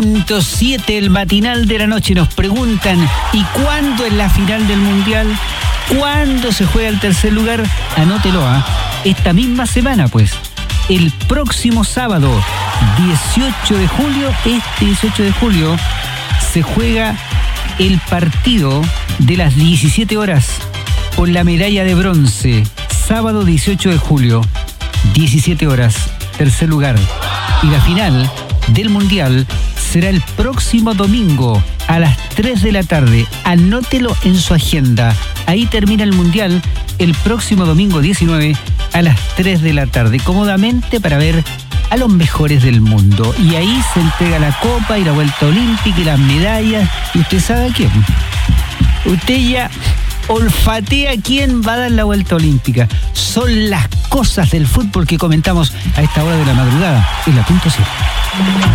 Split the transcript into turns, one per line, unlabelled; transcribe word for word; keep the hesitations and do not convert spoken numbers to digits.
siete, el matinal de la noche. Nos preguntan, ¿y cuándo es la final del Mundial? ¿Cuándo se juega el tercer lugar? Anótelo, ¿ah? Esta misma semana, pues. El próximo sábado, dieciocho de julio, este dieciocho de julio, se juega el partido de las diecisiete horas por la medalla de bronce. Sábado dieciocho de julio, diecisiete horas, tercer lugar. Y la final del Mundial será el próximo domingo a las tres de la tarde. Anótelo en su agenda. Ahí termina el Mundial el próximo domingo diecinueve a las tres de la tarde, cómodamente para ver a los mejores del mundo. Y ahí se entrega la copa y la vuelta olímpica y las medallas. ¿Y usted sabe a quién? Usted ya olfatea quién va a dar la vuelta olímpica. Son las cosas del fútbol que comentamos a esta hora de la madrugada en la punto siete.